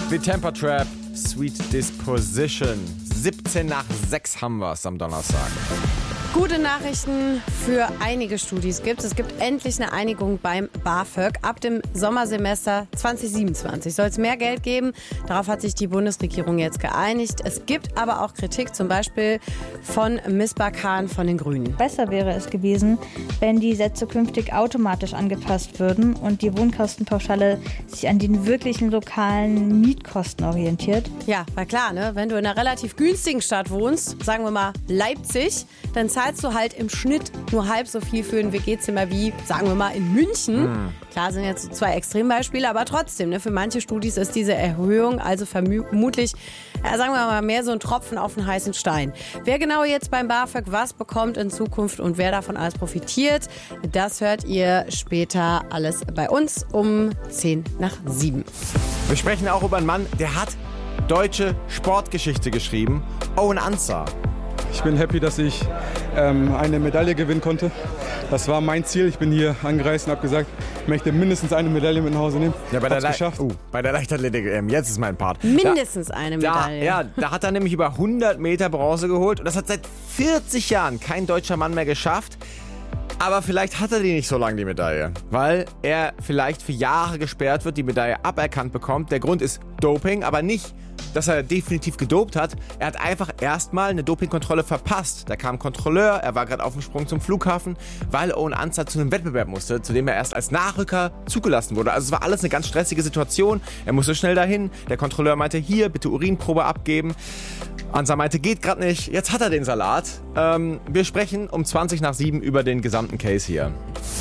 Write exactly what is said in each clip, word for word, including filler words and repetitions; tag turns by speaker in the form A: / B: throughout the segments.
A: Wie Temper Trap, Sweet Disposition. siebzehn nach sechs haben wir es am Donnerstag.
B: Gute Nachrichten für einige Studis gibt es. Es gibt endlich eine Einigung beim BAföG. Ab dem Sommersemester zwanzig siebenundzwanzig soll es mehr Geld geben. Darauf hat sich die Bundesregierung jetzt geeinigt. Es gibt aber auch Kritik, zum Beispiel von Misbah Khan von den Grünen.
C: Besser wäre es gewesen, wenn die Sätze künftig automatisch angepasst würden und die Wohnkostenpauschale sich an den wirklichen lokalen Mietkosten orientiert.
B: Ja, war klar, ne? Wenn du in einer relativ günstigen Stadt wohnst, sagen wir mal Leipzig, dann zahlst du halt im Schnitt nur halb so viel für ein W G-Zimmer wie, sagen wir mal, in München. Mhm. Klar sind jetzt so zwei Extrembeispiele, aber trotzdem, ne, für manche Studis ist diese Erhöhung also vermutlich, ja, sagen wir mal, mehr so ein Tropfen auf einen heißen Stein. Wer genau jetzt beim BAföG was bekommt in Zukunft und wer davon alles profitiert, das hört ihr später alles bei uns um zehn nach sieben.
A: Wir sprechen auch über einen Mann, der hat deutsche Sportgeschichte geschrieben. Owen Ansah.
D: Ich bin happy, dass ich ähm, eine Medaille gewinnen konnte. Das war mein Ziel. Ich bin hier angereist und habe gesagt, ich möchte mindestens eine Medaille mit nach Hause nehmen.
A: Ja, bei, der Le-
D: geschafft.
A: uh, bei der Leichtathletik, ähm, jetzt ist mein Part.
B: Mindestens
A: da,
B: eine Medaille.
A: Da, ja, da hat er nämlich über hundert Meter Bronze geholt. Und das hat seit vierzig Jahren kein deutscher Mann mehr geschafft. Aber vielleicht hat er die nicht so lange, die Medaille. Weil er vielleicht für Jahre gesperrt wird, die Medaille aberkannt bekommt. Der Grund ist Doping, aber nicht, dass er definitiv gedopt hat. Er hat einfach erstmal eine Dopingkontrolle verpasst. Da kam ein Kontrolleur, er war gerade auf dem Sprung zum Flughafen, weil Owen Ansah zu einem Wettbewerb musste, zu dem er erst als Nachrücker zugelassen wurde. Also es war alles eine ganz stressige Situation. Er musste schnell dahin. Der Kontrolleur meinte, hier, bitte Urinprobe abgeben. Ansah meinte, geht gerade nicht. Jetzt hat er den Salat. Ähm, wir sprechen um zwanzig nach sieben über den gesamten Case hier.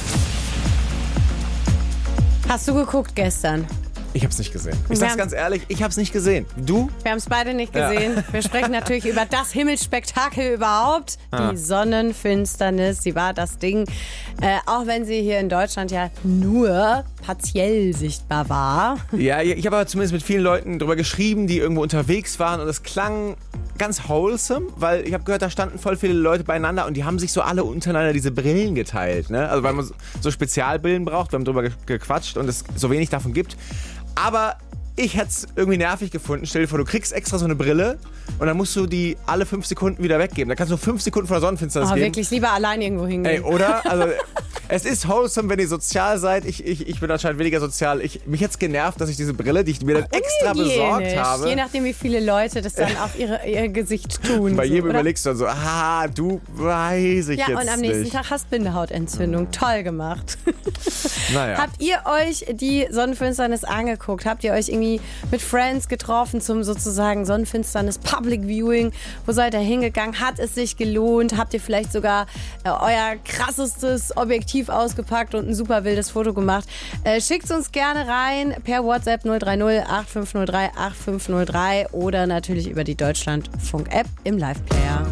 B: Hast du geguckt gestern?
A: Ich hab's nicht gesehen. Ich
B: Wir
A: sag's
B: haben-
A: ganz ehrlich, ich hab's nicht gesehen. Du?
B: Wir haben es beide nicht
A: Ja.
B: gesehen. Wir sprechen natürlich über das Himmelsspektakel überhaupt.
A: Ah.
B: Die Sonnenfinsternis, sie war das Ding. Äh, auch wenn sie hier in Deutschland ja nur partiell sichtbar war.
A: Ja, ich habe aber zumindest mit vielen Leuten drüber geschrieben, die irgendwo unterwegs waren und es klang ganz wholesome, weil ich habe gehört, da standen voll viele Leute beieinander und die haben sich so alle untereinander diese Brillen geteilt, ne? Also weil man so- so Spezialbrillen braucht, wir haben drüber ge- gequatscht und es so wenig davon gibt. Aber ich hätte es irgendwie nervig gefunden. Stell dir vor, du kriegst extra so eine Brille und dann musst du die alle fünf Sekunden wieder weggeben. Da kannst du nur fünf Sekunden vor der Sonnenfinsternis
B: Oh,
A: geben.
B: wirklich lieber allein irgendwo
A: Ey,
B: hingehen.
A: oder? Also, es ist wholesome, wenn ihr sozial seid. Ich, ich, ich bin anscheinend weniger sozial. Ich, mich hat's genervt, dass ich diese Brille, die ich mir dann extra besorgt
B: Unhygienisch.
A: habe.
B: Je nachdem, wie viele Leute das dann auf ihre, ihr Gesicht tun.
A: Bei
B: so,
A: jedem
B: oder?
A: überlegst du dann so, ah, du weiß ich
B: Ja,
A: jetzt
B: und am nächsten
A: nicht.
B: Tag hast Bindehautentzündung. Toll gemacht.
A: Naja.
B: Habt ihr euch die Sonnenfinsternis angeguckt? Habt ihr euch irgendwie mit Friends getroffen zum sozusagen Sonnenfinsternis Public Viewing? Wo seid ihr hingegangen? Hat es sich gelohnt? Habt ihr vielleicht sogar äh, euer krassestes Objektiv ausgepackt und ein super wildes Foto gemacht? Äh, schickt uns gerne rein per WhatsApp null drei null acht fünf null drei acht fünf null drei oder natürlich über die Deutschlandfunk-App im Live-Player.